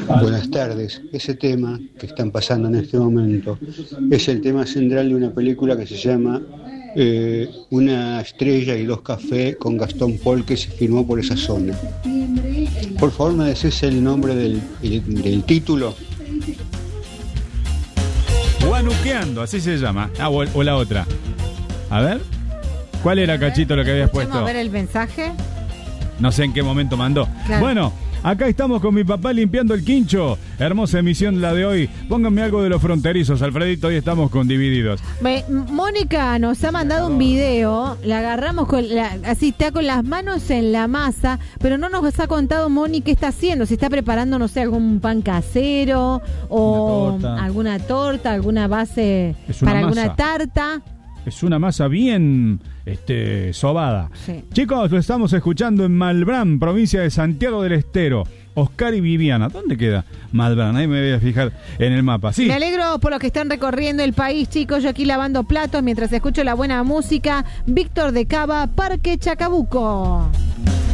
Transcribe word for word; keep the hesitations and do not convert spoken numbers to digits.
Buenas tardes. Ese tema que están pasando en este momento es el tema central de una película que se llama eh, Una estrella y dos cafés con Gastón Paul, que se filmó por esa zona. Por favor, me decís el nombre del, el, del título. Guanuqueando, así se llama. Ah, o, o la otra. A ver. ¿Cuál era, Cachito, lo que habías puesto? A ver el mensaje. No sé en qué momento mandó. Claro. Bueno, acá estamos con mi papá limpiando el quincho. Hermosa emisión la de hoy. Pónganme algo de los fronterizos, Alfredito. Hoy estamos con Divididos. Me, Mónica nos ha mandado un video. La agarramos con la, así, está con las manos en la masa, pero no nos ha contado, Mónica, qué está haciendo. Si está preparando, no sé, algún pan casero o torta. alguna torta, alguna base para masa. alguna tarta. Es una masa bien este, sobada. Sí. Chicos, lo estamos escuchando en Malbrán, provincia de Santiago del Estero. Oscar y Viviana. ¿Dónde queda Malbrán? Ahí me voy a fijar en el mapa. Sí. Me alegro por los que están recorriendo el país, chicos. Yo aquí lavando platos mientras escucho la buena música. Víctor de Cava, Parque Chacabuco.